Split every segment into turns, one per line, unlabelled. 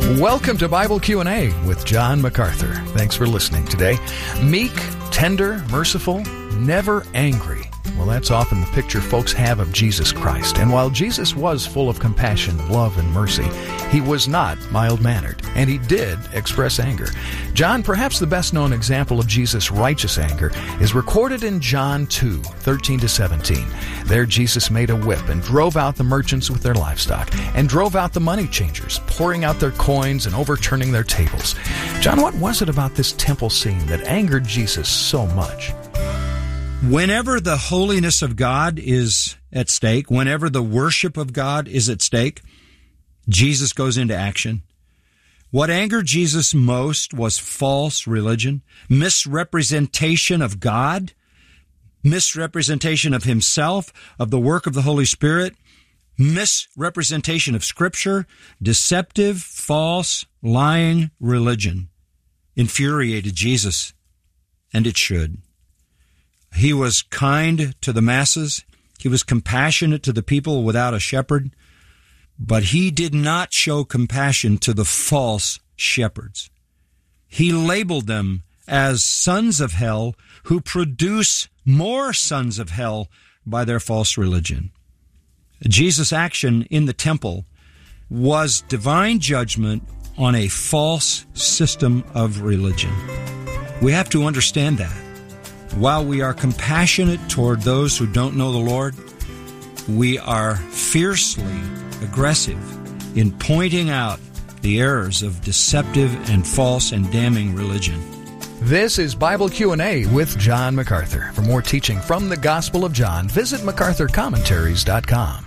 Welcome to Bible Q&A with John MacArthur. Thanks for listening today. Meek, tender, merciful, never angry. Well, that's often the picture folks have of Jesus Christ. And while Jesus was full of compassion, love, and mercy, he was not mild-mannered, and he did express anger. John, perhaps the best-known example of Jesus' righteous anger, is recorded in John 2:13-17. There Jesus made a whip and drove out the merchants with their livestock, and drove out the money changers, pouring out their coins and overturning their tables. John, what was it about this temple scene that angered Jesus so much?
Whenever the holiness of God is at stake, whenever the worship of God is at stake, Jesus goes into action. What angered Jesus most was false religion, misrepresentation of God, misrepresentation of himself, of the work of the Holy Spirit, misrepresentation of Scripture, deceptive, false, lying religion infuriated Jesus, and it should. He was kind to the masses. He was compassionate to the people without a shepherd. But he did not show compassion to the false shepherds. He labeled them as sons of hell who produce more sons of hell by their false religion. Jesus' action in the temple was divine judgment on a false system of religion. We have to understand that. While we are compassionate toward those who don't know the Lord, we are fiercely aggressive in pointing out the errors of deceptive and false and damning religion.
This is Bible Q&A with John MacArthur. For more teaching from the Gospel of John, visit MacArthurCommentaries.com.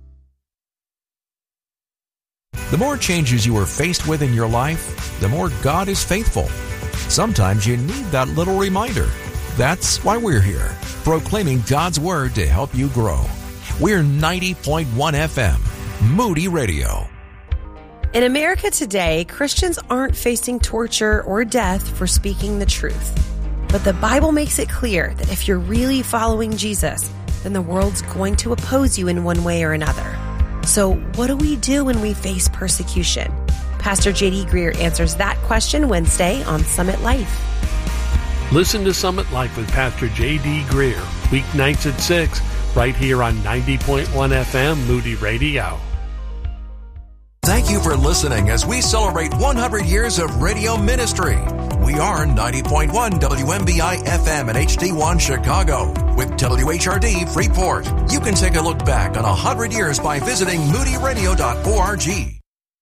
The more changes you are faced with in your life, the more God is faithful. Sometimes you need that little reminder. That's why we're here, proclaiming God's Word to help you grow. We're 90.1 FM, Moody Radio.
In America today, Christians aren't facing torture or death for speaking the truth. But the Bible makes it clear that if you're really following Jesus, then the world's going to oppose you in one way or another. So what do we do when we face persecution? Pastor J.D. Greer answers that question Wednesday on Summit Life.
Listen to Summit Life with Pastor J.D. Greer, weeknights at 6, right here on 90.1 FM, Moody Radio.
Thank you for listening as we celebrate 100 years of radio ministry. We are 90.1 WMBI FM and HD1 Chicago with WHRD Freeport. You can take a look back on 100 years by visiting moodyradio.org.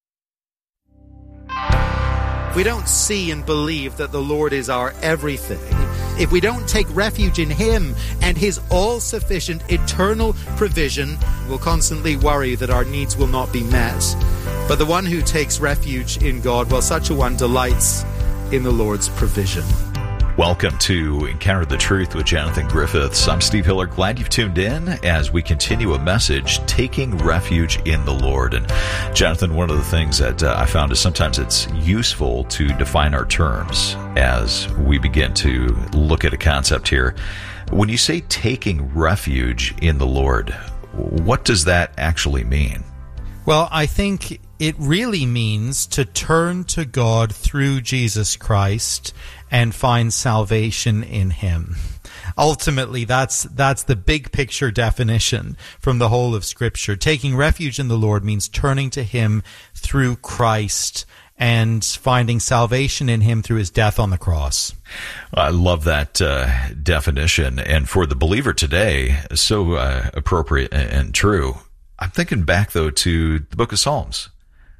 If we don't see and believe that the Lord is our everything, if we don't take refuge in Him and His all-sufficient eternal provision, we'll constantly worry that our needs will not be met. But the one who takes refuge in God, well, such a one delights in the Lord's provision.
Welcome to Encounter the Truth with Jonathan Griffiths. I'm Steve Hiller. Glad you've tuned in as we continue a message, Taking Refuge in the Lord. And Jonathan, one of the things that I found is sometimes it's useful to define our terms as we begin to look at a concept here. When you say taking refuge in the Lord, what does that actually mean?
Well, I think it really means to turn to God through Jesus Christ and find salvation in Him. Ultimately, that's the big picture definition from the whole of Scripture. Taking refuge in the Lord means turning to Him through Christ and finding salvation in Him through His death on the cross.
I love that definition. And for the believer today, so appropriate and true. I'm thinking back, though, to the book of Psalms.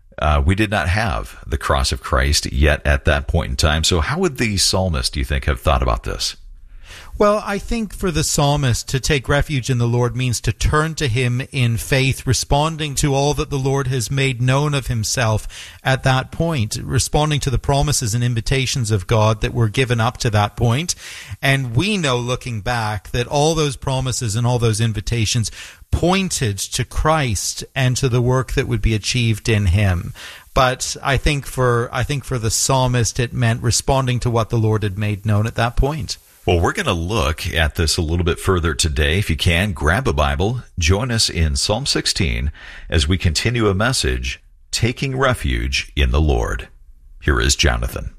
We did not have the cross of Christ yet at that point in time. So how would the psalmist, do you think, have thought about this?
Well, I think for the psalmist, to take refuge in the Lord means to turn to Him in faith, responding to all that the Lord has made known of Himself at that point, responding to the promises and invitations of God that were given up to that point. And we know, looking back, that all those promises and all those invitations pointed to Christ and to the work that would be achieved in Him. But I think for the psalmist, it meant responding to what the Lord had made known at that point.
Well, we're going to look at this a little bit further today. If you can, grab a Bible, join us in Psalm 16 as we continue a message, taking refuge in the Lord. Here is Jonathan.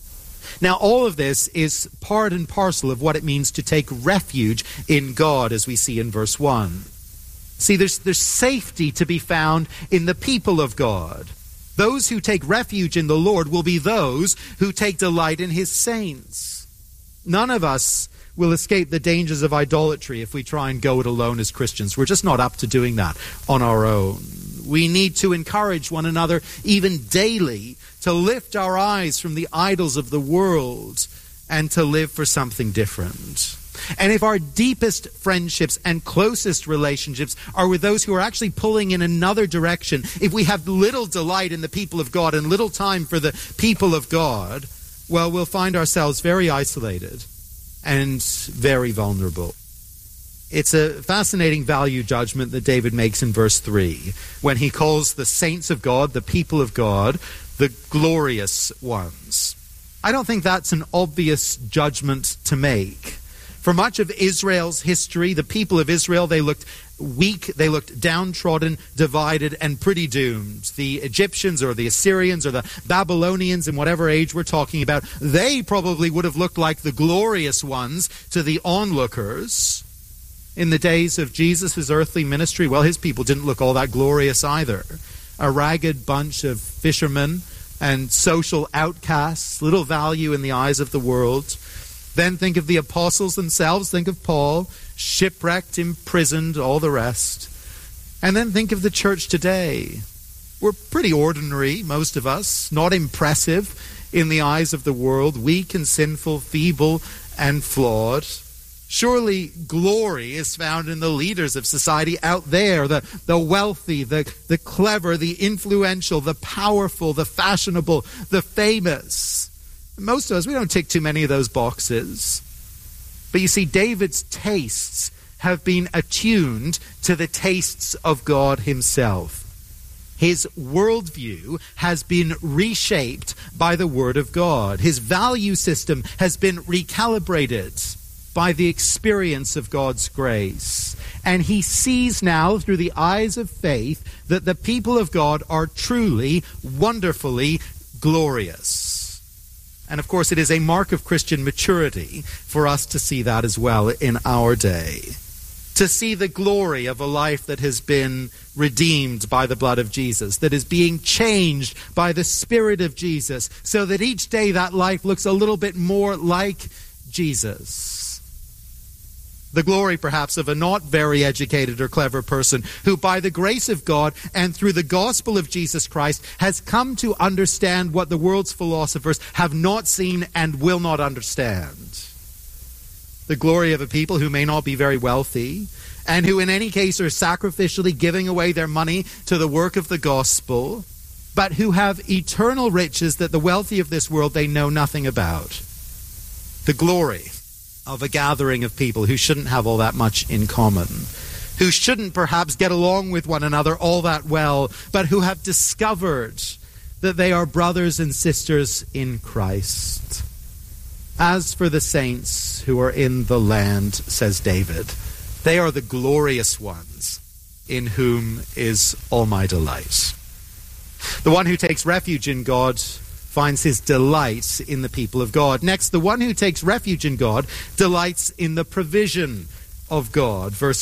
Now, all of this is part and parcel of what it means to take refuge in God, as we see in verse 1. See, there's safety to be found in the people of God. Those who take refuge in the Lord will be those who take delight in his saints. None of us will escape the dangers of idolatry if we try and go it alone as Christians. We're just not up to doing that on our own. We need to encourage one another, even daily, to lift our eyes from the idols of the world and to live for something different. And if our deepest friendships and closest relationships are with those who are actually pulling in another direction, if we have little delight in the people of God and little time for the people of God, well, we'll find ourselves very isolated and very vulnerable. It's a fascinating value judgment that David makes in verse 3 when he calls the saints of God, the people of God, the glorious ones. I don't think that's an obvious judgment to make. For much of Israel's history, the people of Israel, they looked weak, they looked downtrodden, divided, and pretty doomed. The Egyptians or the Assyrians or the Babylonians, in whatever age we're talking about, they probably would have looked like the glorious ones to the onlookers. In the days of Jesus' earthly ministry, well, his people didn't look all that glorious either. A ragged bunch of fishermen and social outcasts, little value in the eyes of the world. Then think of the apostles themselves. Think of Paul, shipwrecked, imprisoned, all the rest. And then think of the church today. We're pretty ordinary, most of us, not impressive in the eyes of the world, weak and sinful, feeble and flawed. Surely glory is found in the leaders of society out there, the wealthy, the clever, the influential, the powerful, the fashionable, the famous. Most of us, we don't tick too many of those boxes. But you see, David's tastes have been attuned to the tastes of God himself. His worldview has been reshaped by the Word of God. His value system has been recalibrated by the experience of God's grace. And he sees now through the eyes of faith that the people of God are truly, wonderfully glorious. And of course, it is a mark of Christian maturity for us to see that as well in our day. To see the glory of a life that has been redeemed by the blood of Jesus, that is being changed by the Spirit of Jesus, so that each day that life looks a little bit more like Jesus. The glory, perhaps, of a not very educated or clever person who, by the grace of God and through the gospel of Jesus Christ, has come to understand what the world's philosophers have not seen and will not understand. The glory of a people who may not be very wealthy and who, in any case, are sacrificially giving away their money to the work of the gospel, but who have eternal riches that the wealthy of this world, they know nothing about. The glory of a gathering of people who shouldn't have all that much in common, who shouldn't perhaps get along with one another all that well, but who have discovered that they are brothers and sisters in Christ. As for the saints who are in the land, says David, they are the glorious ones in whom is all my delight. The one who takes refuge in God finds his delight in the people of God. Next, the one who takes refuge in God delights in the provision of God. Verse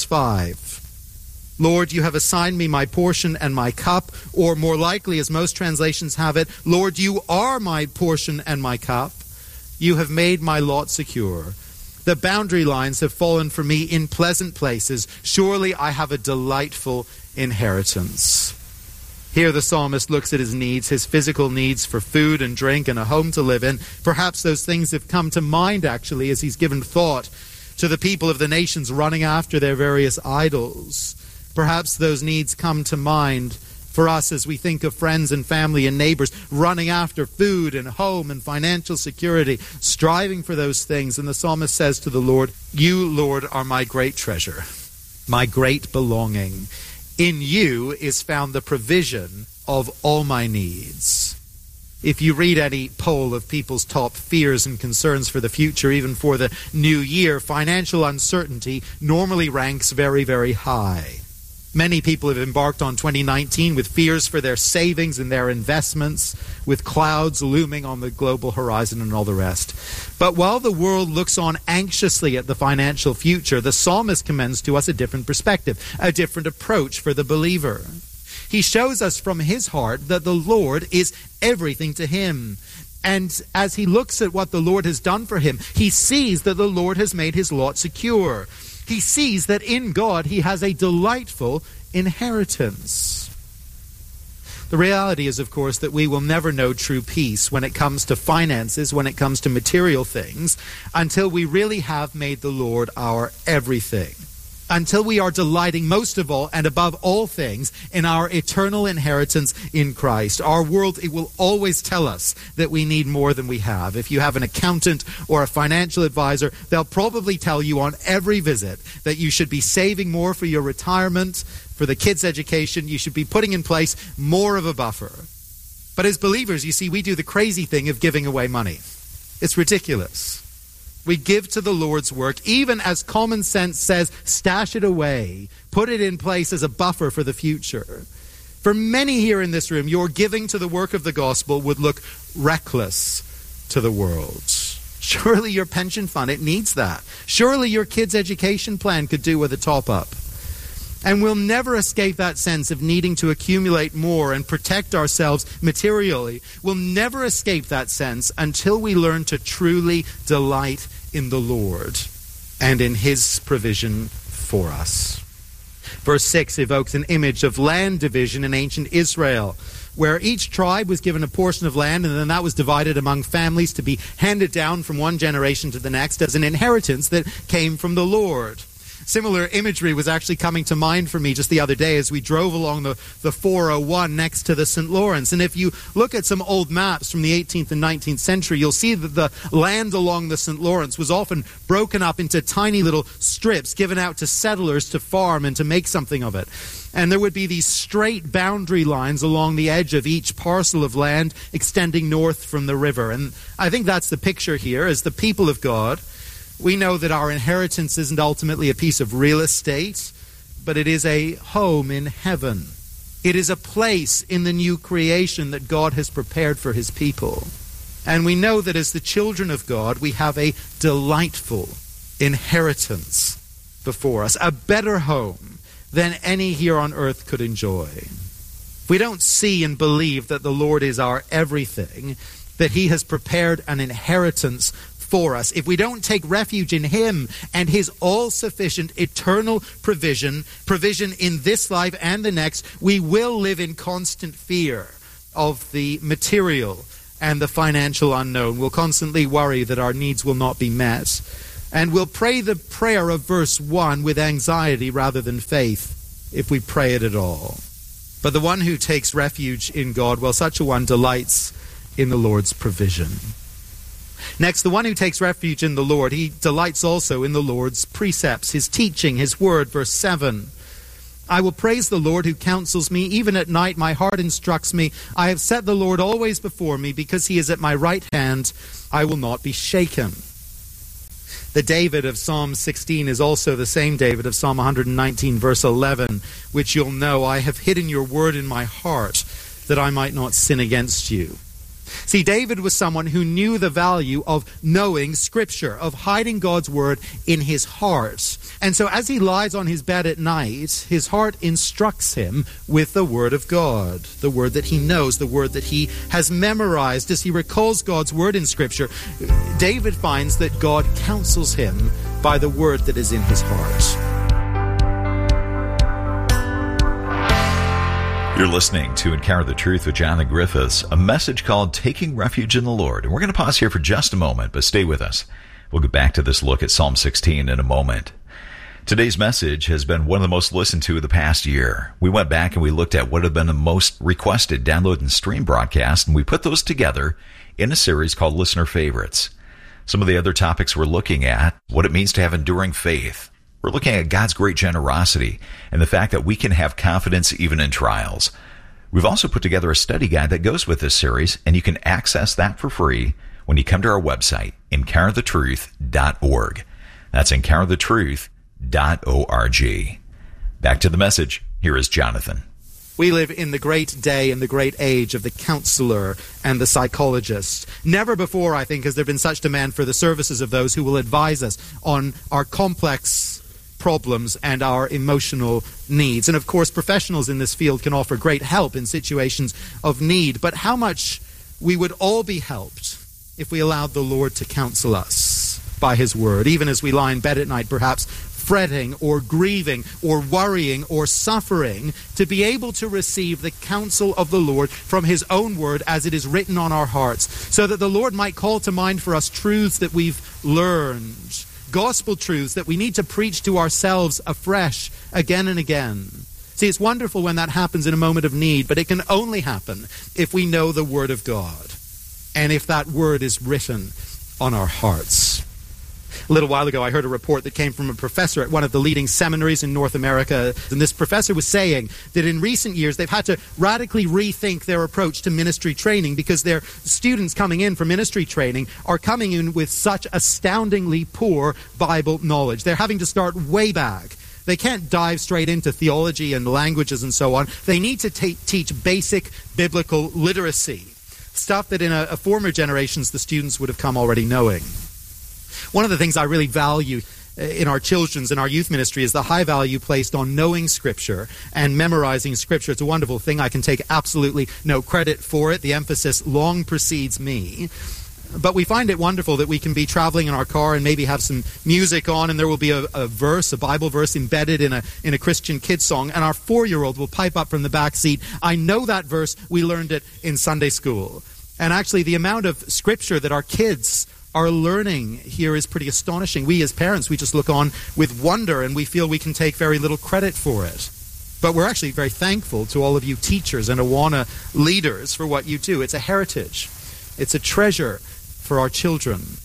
5. Lord, you have assigned me my portion and my cup, or more likely, as most translations have it, Lord, you are my portion and my cup. You have made my lot secure. The boundary lines have fallen for me in pleasant places. Surely I have a delightful inheritance. Here the psalmist looks at his needs, his physical needs for food and drink and a home to live in. Perhaps those things have come to mind, actually, as he's given thought to the people of the nations running after their various idols. Perhaps those needs come to mind for us as we think of friends and family and neighbors running after food and home and financial security, striving for those things. And the psalmist says to the Lord, you, Lord, are my great treasure, my great belonging. In you is found the provision of all my needs. If you read any poll of people's top fears and concerns for the future, even for the new year, financial uncertainty normally ranks very, very high. Many people have embarked on 2019 with fears for their savings and their investments, with clouds looming on the global horizon and all the rest. But while the world looks on anxiously at the financial future, the psalmist commends to us a different perspective, a different approach for the believer. He shows us from his heart that the Lord is everything to him. And as he looks at what the Lord has done for him, he sees that the Lord has made his lot secure. He sees that in God he has a delightful inheritance. The reality is, of course, that we will never know true peace when it comes to finances, when it comes to material things, until we really have made the Lord our everything. Until we are delighting most of all and above all things in our eternal inheritance in Christ. Our world, it will always tell us that we need more than we have. If you have an accountant or a financial advisor, they'll probably tell you on every visit that you should be saving more for your retirement, for the kids' education. You should be putting in place more of a buffer. But as believers, you see, we do the crazy thing of giving away money. It's ridiculous. We give to the Lord's work, even as common sense says, stash it away, put it in place as a buffer for the future. For many here in this room, your giving to the work of the gospel would look reckless to the world. Surely your pension fund, it needs that. Surely your kids' education plan could do with a top-up. And we'll never escape that sense of needing to accumulate more and protect ourselves materially. We'll never escape that sense until we learn to truly delight in the Lord and in his provision for us. Verse 6 evokes an image of land division in ancient Israel, where each tribe was given a portion of land, and then that was divided among families to be handed down from one generation to the next as an inheritance that came from the Lord. Similar imagery was actually coming to mind for me just the other day as we drove along the 401 next to the St. Lawrence. And if you look at some old maps from the 18th and 19th century, you'll see that the land along the St. Lawrence was often broken up into tiny little strips given out to settlers to farm and to make something of it. And there would be these straight boundary lines along the edge of each parcel of land extending north from the river. And I think that's the picture here. As the people of God, we know that our inheritance isn't ultimately a piece of real estate, but it is a home in heaven. It is a place in the new creation that God has prepared for his people. And we know that as the children of God, we have a delightful inheritance before us, a better home than any here on earth could enjoy. If we don't see and believe that the Lord is our everything, that he has prepared an inheritance for us, if we don't take refuge in him and his all-sufficient eternal provision in this life and the next, we will live in constant fear of the material and the financial unknown. We'll constantly worry that our needs will not be met. And we'll pray the prayer of verse 1 with anxiety rather than faith, if we pray it at all. But the one who takes refuge in God, well, such a one delights in the Lord's provision. Next, the one who takes refuge in the Lord, he delights also in the Lord's precepts, his teaching, his word. Verse 7, I will praise the Lord who counsels me. Even at night my heart instructs me. I have set the Lord always before me. Because he is at my right hand, I will not be shaken. The David of Psalm 16 is also the same David of Psalm 119, verse 11, which you'll know, I have hidden your word in my heart that I might not sin against you. See, David was someone who knew the value of knowing Scripture, of hiding God's word in his heart. And so as he lies on his bed at night, his heart instructs him with the word of God, the word that he knows, the word that he has memorized. As he recalls God's word in Scripture, David finds that God counsels him by the word that is in his heart.
You're listening to Encounter the Truth with Jonathan Griffiths, a message called Taking Refuge in the Lord. And we're going to pause here for just a moment, but stay with us. We'll get back to this look at Psalm 16 in a moment. Today's message has been one of the most listened to of the past year. We went back and we looked at what have been the most requested download and stream broadcasts, and we put those together in a series called Listener Favorites. Some of the other topics we're looking at, what it means to have enduring faith. We're looking at God's great generosity and the fact that we can have confidence even in trials. We've also put together a study guide that goes with this series, and you can access that for free when you come to our website, encounterthetruth.org. That's encounterthetruth.org. Back to the message. Here is Jonathan.
We live in the great day and the great age of the counselor and the psychologist. Never before, I think, has there been such demand for the services of those who will advise us on our complex problems and our emotional needs. And of course, professionals in this field can offer great help in situations of need. But how much we would all be helped if we allowed the Lord to counsel us by His Word, even as we lie in bed at night, perhaps fretting or grieving or worrying or suffering, to be able to receive the counsel of the Lord from His own Word as it is written on our hearts, so that the Lord might call to mind for us truths that we've learned, gospel truths that we need to preach to ourselves afresh again and again. See, it's wonderful when that happens in a moment of need, but it can only happen if we know the Word of God and if that Word is written on our hearts. A little while ago, I heard a report that came from a professor at one of the leading seminaries in North America. And this professor was saying that in recent years, they've had to radically rethink their approach to ministry training because their students coming in for ministry training are coming in with such astoundingly poor Bible knowledge. They're having to start way back. They can't dive straight into theology and languages and so on. They need to teach basic biblical literacy, stuff that in a former generations the students would have come already knowing. One of the things I really value in our children's and our youth ministry is the high value placed on knowing Scripture and memorizing Scripture. It's a wonderful thing. I can take absolutely no credit for it. The emphasis long precedes me. But we find it wonderful that we can be traveling in our car and maybe have some music on, and there will be a verse, a Bible verse embedded in a Christian kid song, and our 4-year-old will pipe up from the back seat, "I know that verse, we learned it in Sunday school." And actually the amount of Scripture that our kids are learning here is pretty astonishing. We as parents, we just look on with wonder and we feel we can take very little credit for it. But we're actually very thankful to all of you teachers and Awana leaders for what you do. It's a heritage. It's a treasure for our children.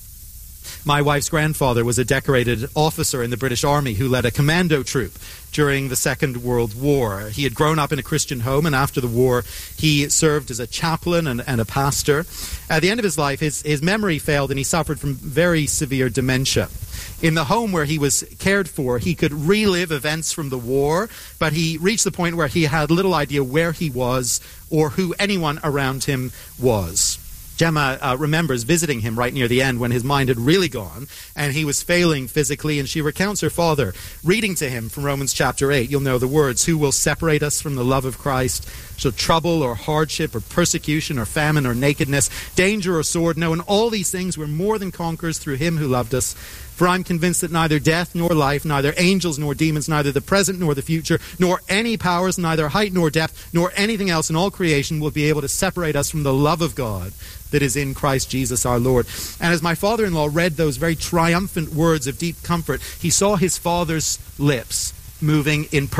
My wife's grandfather was a decorated officer in the British Army who led a commando troop during the Second World War. He had grown up in a Christian home, and after the war, he served as a chaplain and a pastor. At the end of his life, his memory failed, and he suffered from very severe dementia. In the home where he was cared for, he could relive events from the war, but he reached the point where he had little idea where he was or who anyone around him was. Gemma remembers visiting him right near the end when his mind had really gone and he was failing physically, and she recounts her father reading to him from Romans chapter 8. You'll know the words, "Who will separate us from the love of Christ? Shall trouble or hardship or persecution or famine or nakedness, danger or sword? No, in all these things we're more than conquerors through Him who loved us. For I'm convinced that neither death nor life, neither angels nor demons, neither the present nor the future, nor any powers, neither height nor depth, nor anything else in all creation will be able to separate us from the love of God that is in Christ Jesus our Lord." And as my father-in-law read those very triumphant words of deep comfort, he saw his father's lips moving in